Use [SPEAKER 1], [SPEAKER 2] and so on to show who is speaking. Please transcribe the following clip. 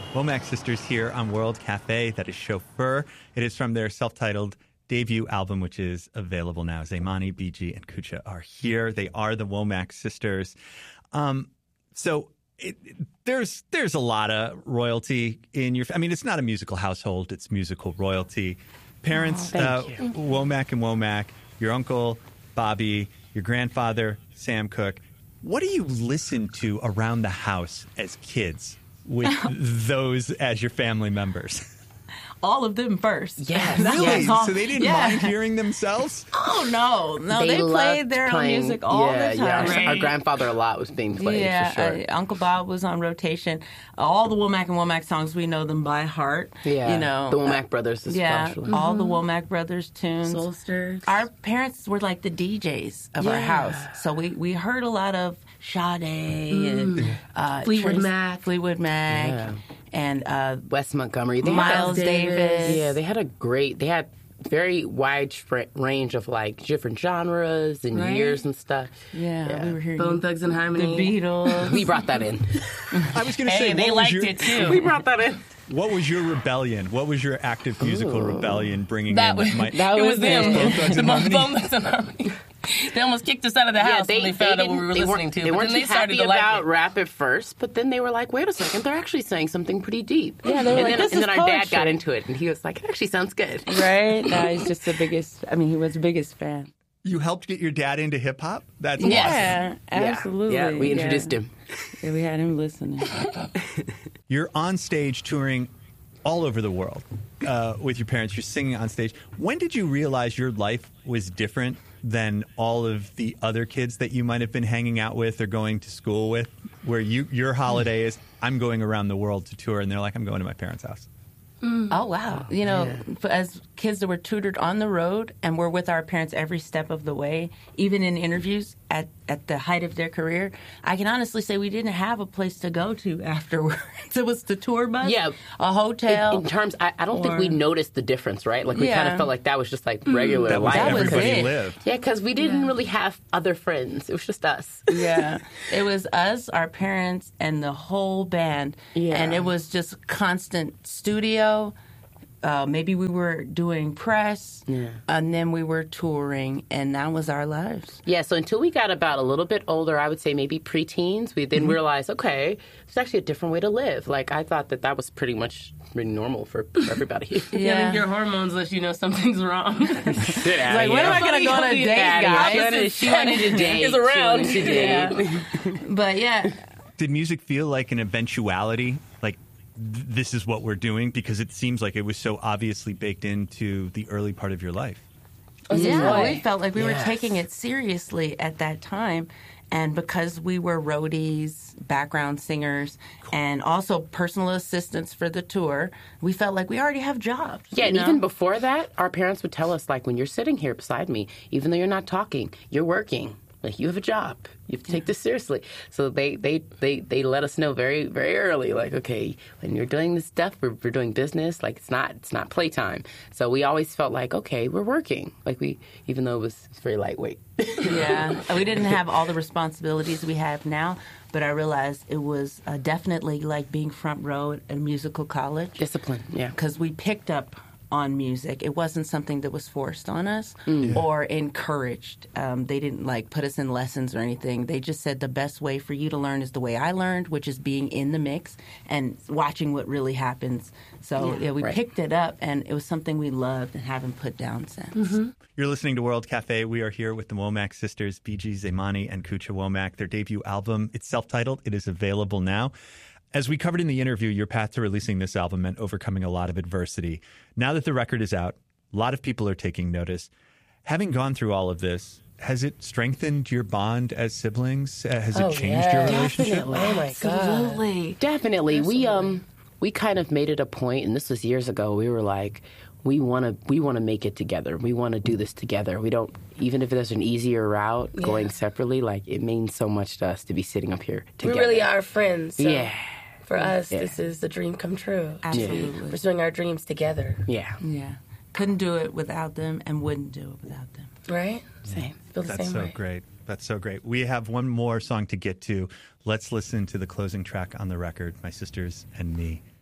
[SPEAKER 1] Womack Sisters here on World Cafe. That is Chauffeur. It is from their self-titled debut album, which is available now. Zaymani, BG, and Kucha are here. They are the Womack Sisters. There's a lot of royalty in your... I mean, it's not a musical household. It's musical royalty. Parents, Womack and Womack, your uncle, Bobby, your grandfather, Sam Cooke. What do you listen to around the house as kids with those as your family members?
[SPEAKER 2] All of them first.
[SPEAKER 3] Yes.
[SPEAKER 1] Really? So they didn't mind hearing themselves?
[SPEAKER 2] Oh, no. They played their own music all the time.
[SPEAKER 3] Yeah, our grandfather a lot was being played, for sure.
[SPEAKER 2] Uncle Bob was on rotation. All the Womack and Womack songs, we know them by heart.
[SPEAKER 3] Yeah,
[SPEAKER 2] you know,
[SPEAKER 3] the Womack brothers especially.
[SPEAKER 2] All the Womack brothers tunes.
[SPEAKER 4] Soulsters.
[SPEAKER 2] Our parents were like the DJs of our house. So we heard a lot of Sade and
[SPEAKER 4] Fleetwood Mac.
[SPEAKER 2] Yeah. And
[SPEAKER 3] Wes Montgomery. They
[SPEAKER 2] Miles Davis.
[SPEAKER 3] Yeah, they had very wide range of like different genres and years and stuff.
[SPEAKER 2] Yeah, we were hearing
[SPEAKER 4] Bone Thugs and Harmony.
[SPEAKER 2] The Beatles.
[SPEAKER 3] We brought that in.
[SPEAKER 1] I was going to say,
[SPEAKER 2] they liked it too.
[SPEAKER 3] We brought that in.
[SPEAKER 1] What was your rebellion? What was your active musical rebellion bringing
[SPEAKER 2] That
[SPEAKER 1] in?
[SPEAKER 2] was them.
[SPEAKER 1] Bone Thugs and Harmony?
[SPEAKER 2] Bone Thugs and Harmony. They almost kicked us out of the house when they found out what we were listening to.
[SPEAKER 3] They weren't
[SPEAKER 2] then
[SPEAKER 3] too happy about rap at first, but then they were like, wait a second, they're actually saying something pretty deep.
[SPEAKER 2] Yeah, they were like, this is
[SPEAKER 3] then our dad got into it, and he was like, it actually sounds good.
[SPEAKER 2] Right? No, he's just the biggest, he was the biggest fan.
[SPEAKER 1] You helped get your dad into hip-hop? That's awesome.
[SPEAKER 2] Yeah, absolutely.
[SPEAKER 3] Yeah, we introduced him.
[SPEAKER 2] Yeah, we had him listening.
[SPEAKER 1] You're on stage touring all over the world with your parents. You're singing on stage. When did you realize your life was different than all of the other kids that you might have been hanging out with or going to school with, where your holiday is, I'm going around the world to tour, and they're like, I'm going to my parents' house?
[SPEAKER 2] Oh, wow. You know, as kids that were tutored on the road and were with our parents every step of the way, even in interviews at the height of their career, I can honestly say we didn't have a place to go to afterwards. It was the tour bus, a hotel.
[SPEAKER 3] In terms, I don't think we noticed the difference, right? Like, we kind of felt like that was just like regular
[SPEAKER 1] that
[SPEAKER 3] life.
[SPEAKER 1] That was everybody
[SPEAKER 2] it.
[SPEAKER 1] lived.
[SPEAKER 3] Yeah, because we didn't really have other friends. It was just us.
[SPEAKER 2] Yeah. It was us, our parents, and the whole band.
[SPEAKER 3] Yeah.
[SPEAKER 2] And it was just constant studio. Maybe we were doing press, and then we were touring, and that was our lives.
[SPEAKER 3] Yeah, so until we got about a little bit older, I would say maybe preteens, we then realized, okay, there's actually a different way to live. Like, I thought that was pretty much really normal for everybody.
[SPEAKER 4] Yeah, your hormones let you know something's wrong.
[SPEAKER 2] Like, when am I going to go on a date, guys?
[SPEAKER 3] She wanted to date.
[SPEAKER 4] Is around.
[SPEAKER 3] She wanted to date.
[SPEAKER 2] But, yeah.
[SPEAKER 1] Did music feel like an eventuality? Like, this is what we're doing? Because it seems like it was so obviously baked into the early part of your life.
[SPEAKER 2] Yeah, we felt like we were taking it seriously at that time. And because we were roadies, background singers, and also personal assistants for the tour, we felt like we already have jobs.
[SPEAKER 3] Yeah, and even before that, our parents would tell us, like, when you're sitting here beside me, even though you're not talking, you're working. Like, you have a job. You have to take this seriously. So they let us know very, very early, like, okay, when you're doing this stuff, we're doing business. Like, it's not playtime. So we always felt like, okay, we're working. Like, even though it was very lightweight.
[SPEAKER 2] Yeah. We didn't have all the responsibilities we have now, but I realized it was definitely like being front row at a musical college.
[SPEAKER 3] Discipline, yeah.
[SPEAKER 2] Because we picked up on music. It wasn't something that was forced on us or encouraged. They didn't put us in lessons or anything. They just said the best way for you to learn is the way I learned, which is being in the mix and watching what really happens. So we picked it up, and it was something we loved and haven't put down since.
[SPEAKER 4] Mm-hmm.
[SPEAKER 1] You're listening to World Cafe. We are here with the Womack sisters, BG, Zaymani, and Kucha Womack. Their debut album, it's self-titled. It is available now. As we covered in the interview, your path to releasing this album meant overcoming a lot of adversity. Now that the record is out, a lot of people are taking notice. Having gone through all of this, has it strengthened your bond as siblings? Has it changed your relationship?
[SPEAKER 4] Definitely. Oh, my God.
[SPEAKER 2] Absolutely.
[SPEAKER 3] Definitely. We kind of made it a point, and this was years ago, we were like, we want to make it together. We want to do this together. We don't, even if there's an easier route going separately, like, it means so much to us to be sitting up here together.
[SPEAKER 4] We really are friends. So.
[SPEAKER 3] Yeah.
[SPEAKER 4] For us, this is the dream come true.
[SPEAKER 2] Absolutely.
[SPEAKER 4] Pursuing our dreams together.
[SPEAKER 3] Yeah.
[SPEAKER 2] Yeah. Couldn't do it without them and wouldn't do it without them.
[SPEAKER 4] Right?
[SPEAKER 3] Same.
[SPEAKER 4] Feel the
[SPEAKER 1] That's
[SPEAKER 4] same
[SPEAKER 1] so
[SPEAKER 4] way.
[SPEAKER 1] great. That's so great. We have one more song to get to. Let's listen to the closing track on the record, My Sisters and Me.